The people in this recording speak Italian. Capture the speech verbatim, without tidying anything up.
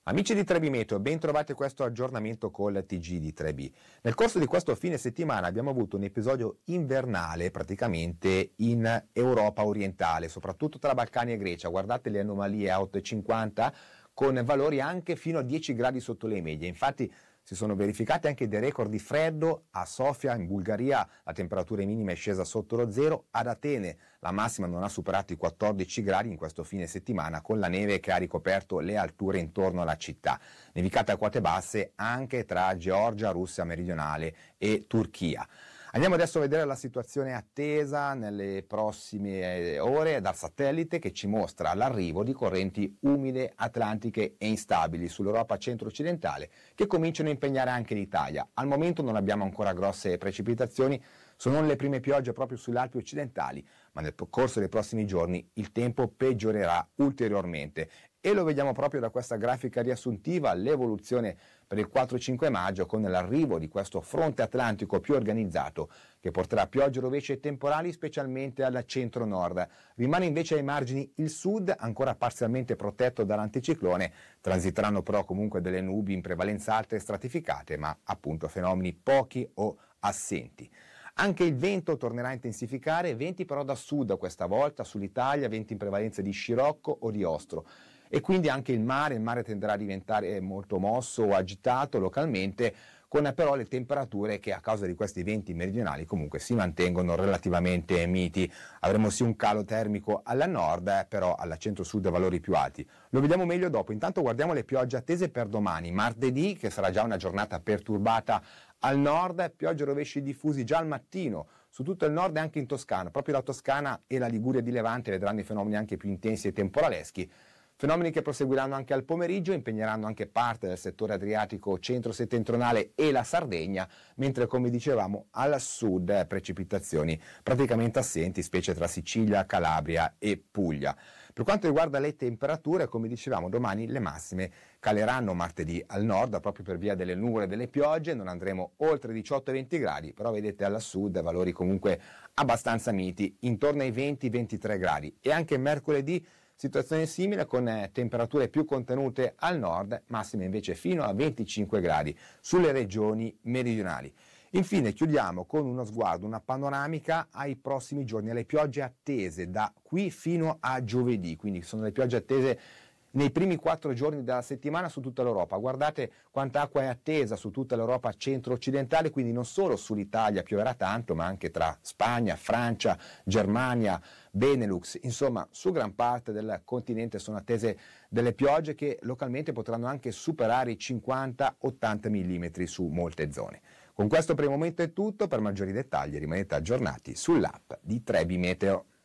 Amici di tre B Meteo, ben trovati a questo aggiornamento col T G di tre B. Nel corso di questo fine settimana abbiamo avuto un episodio invernale praticamente in Europa orientale, soprattutto tra Balcani e Grecia. Guardate le anomalie a otto e cinquanta con valori anche fino a dieci gradi sotto le medie. Infatti si sono verificati anche dei record di freddo a Sofia, in Bulgaria, la temperatura minima è scesa sotto lo zero, ad Atene la massima non ha superato i quattordici gradi in questo fine settimana, con la neve che ha ricoperto le alture intorno alla città. Nevicate a quote basse anche tra Georgia, Russia meridionale e Turchia. Andiamo adesso a vedere la situazione attesa nelle prossime ore dal satellite che ci mostra l'arrivo di correnti umide atlantiche e instabili sull'Europa centro-occidentale che cominciano a impegnare anche l'Italia. Al momento non abbiamo ancora grosse precipitazioni, sono le prime piogge proprio sulle Alpi occidentali, ma nel corso dei prossimi giorni il tempo peggiorerà ulteriormente e lo vediamo proprio da questa grafica riassuntiva, l'evoluzione per il quattro cinque maggio con l'arrivo di questo fronte atlantico più organizzato che porterà piogge, rovesci e temporali specialmente al centro-nord. Rimane invece ai margini il sud, ancora parzialmente protetto dall'anticiclone, transiteranno però comunque delle nubi in prevalenza alte e stratificate, ma appunto fenomeni pochi o assenti. Anche il vento tornerà a intensificare, venti però da sud questa volta sull'Italia, venti in prevalenza di scirocco o di ostro. E quindi anche il mare, il mare tenderà a diventare molto mosso o agitato localmente, con però le temperature che a causa di questi venti meridionali comunque si mantengono relativamente miti. Avremo sì un calo termico alla nord, però alla centro-sud valori più alti. Lo vediamo meglio dopo. Intanto guardiamo le piogge attese per domani, martedì, che sarà già una giornata perturbata al nord, piogge e rovesci diffusi già al mattino su tutto il nord e anche in Toscana. Proprio la Toscana e la Liguria di Levante vedranno i fenomeni anche più intensi e temporaleschi. Fenomeni che proseguiranno anche al pomeriggio, impegneranno anche parte del settore adriatico centro-settentrionale e la Sardegna, mentre come dicevamo al sud precipitazioni praticamente assenti, specie tra Sicilia, Calabria e Puglia. Per quanto riguarda le temperature, come dicevamo, domani le massime caleranno martedì al nord proprio per via delle nuvole e delle piogge, non andremo oltre diciotto venti gradi, però vedete al sud valori comunque abbastanza miti, intorno ai venti ventitré gradi. E anche mercoledì situazione simile con eh, temperature più contenute al nord, massime invece fino a venticinque gradi sulle regioni meridionali. Infine chiudiamo con uno sguardo, una panoramica ai prossimi giorni, alle piogge attese da qui fino a giovedì, quindi sono le piogge attese nei primi quattro giorni della settimana su tutta l'Europa. Guardate quanta acqua è attesa su tutta l'Europa centro-occidentale, quindi non solo sull'Italia pioverà tanto, ma anche tra Spagna, Francia, Germania, Benelux, insomma su gran parte del continente sono attese delle piogge che localmente potranno anche superare i cinquanta ottanta millimetri su molte zone. Con questo per il momento è tutto, per maggiori dettagli rimanete aggiornati sull'app di tre B Meteo.